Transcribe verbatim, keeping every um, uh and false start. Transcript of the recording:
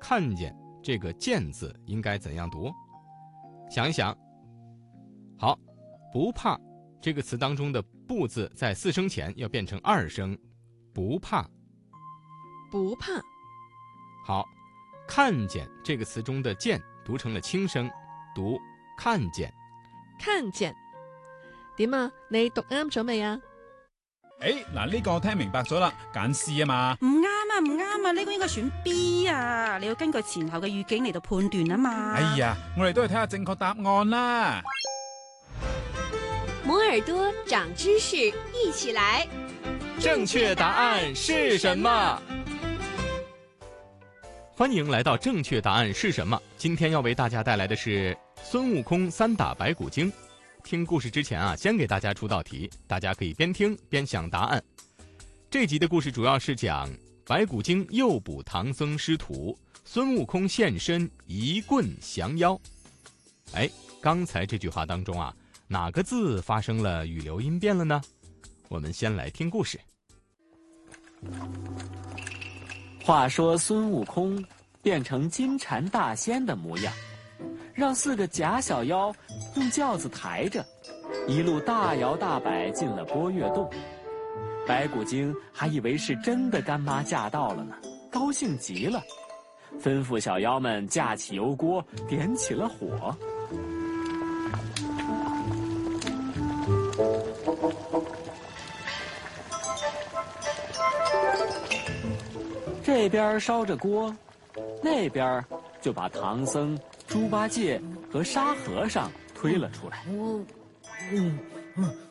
看见这个见字应该怎样读？想一想。好，不怕这个词当中的不字在四声前要变成二声，不怕。 不怕。 好，看見這個詞中的見讀成了輕聲，讀看見。 看見。點啊？你讀啱咗未啊？ 誒，嗱呢個我聽明白咗啦，揀 C 啊嘛。 唔啱啊，唔啱啊，呢個應該選 B 啊，你要根據前後嘅語境嚟到判斷啊嘛。 哎呀，我哋都係睇下正確答案啦。 摩耳朵長知識，一起來。 正確答案是什麼？歡迎來到正確答案是什麼？今天要為大家帶來的是孫悟空三打白骨精。聽故事之前啊，先給大家出道題，大家可以邊聽邊想答案。這集的故事主要是講白骨精誘捕唐僧師徒，孫悟空現身一棍降妖。哎，剛才這句話當中啊，哪個字發生了語流音變了呢？我們先來聽故事。 話說孫悟空變成金蟬大仙的模樣，讓四個假小妖用轎子抬着，一路大搖大擺進了波月洞。白骨精還以為是真的乾媽駕到了呢，高興極了，吩咐小妖們架起油鍋，點起了火。這邊燒着鍋，那邊就把唐僧、豬八戒和沙和尚推了出來。 嗯嗯嗯，